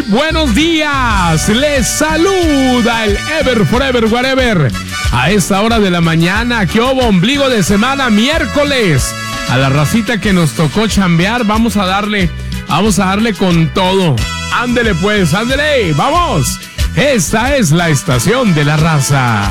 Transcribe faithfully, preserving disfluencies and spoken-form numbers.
buenos días. Les saluda el Ever Forever Whatever. A esta hora de la mañana, que hubo ombligo de semana, miércoles. A la racita que nos tocó chambear, vamos a darle, vamos a darle con todo. Ándele pues, ándele, vamos. Esta es la estación de la raza.